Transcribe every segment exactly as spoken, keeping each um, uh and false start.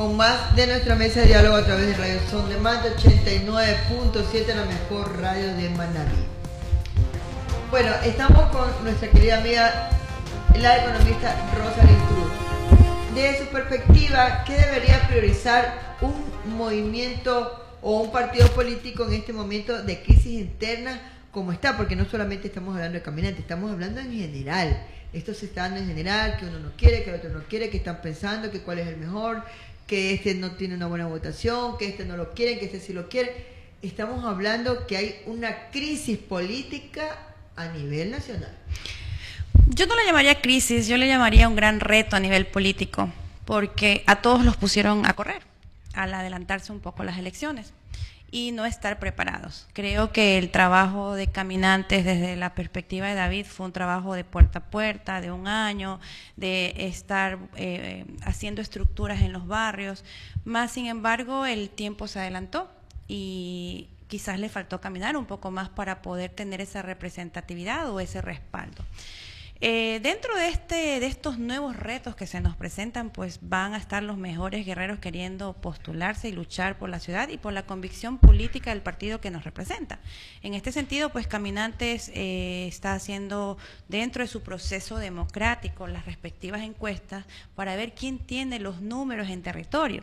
con más de nuestra mesa de diálogo a través de Radio Son de Manta ochenta y nueve punto siete, la mejor radio de Manabí. Bueno, estamos con nuestra querida amiga, la economista Rosalind Cruz. Desde su perspectiva, ¿qué debería priorizar un movimiento o un partido político en este momento de crisis interna como está? Porque no solamente estamos hablando de caminantes, estamos hablando en general. Esto se está dando en general, que uno no quiere, que el otro no quiere, que están pensando que cuál es el mejor, que este no tiene una buena votación, que este no lo quieren, que este sí lo quiere. Estamos hablando que hay una crisis política a nivel nacional. Yo no le llamaría crisis, yo le llamaría un gran reto a nivel político, porque a todos los pusieron a correr al adelantarse un poco las elecciones y no estar preparados. Creo que el trabajo de caminantes desde la perspectiva de David fue un trabajo de puerta a puerta, de un año, de estar eh, haciendo estructuras en los barrios, más sin embargo el tiempo se adelantó y quizás le faltó caminar un poco más para poder tener esa representatividad o ese respaldo. Eh, dentro de este de estos nuevos retos que se nos presentan, pues van a estar los mejores guerreros queriendo postularse y luchar por la ciudad y por la convicción política del partido que nos representa. En este sentido, pues Caminantes eh, está haciendo dentro de su proceso democrático las respectivas encuestas para ver quién tiene los números en territorio.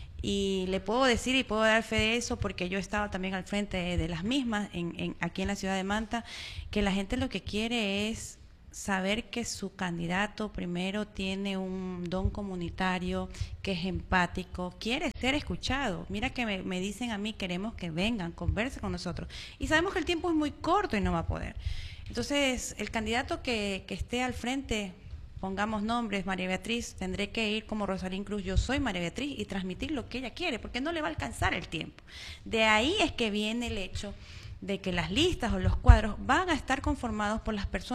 Y le puedo decir y puedo dar fe de eso porque yo he estado también al frente de, de las mismas en, en, aquí en la ciudad de Manta, que la gente lo que quiere es saber que su candidato primero tiene un don comunitario, que es empático, quiere ser escuchado. Mira que me, me dicen a mí, queremos que vengan, conversen con nosotros. Y sabemos que el tiempo es muy corto y no va a poder. Entonces, el candidato que, que esté al frente, pongamos nombres, María Beatriz, tendré que ir como Rosalind Cruz, yo soy María Beatriz, y transmitir lo que ella quiere, porque no le va a alcanzar el tiempo. De ahí es que viene el hecho de que las listas o los cuadros van a estar conformados por las personas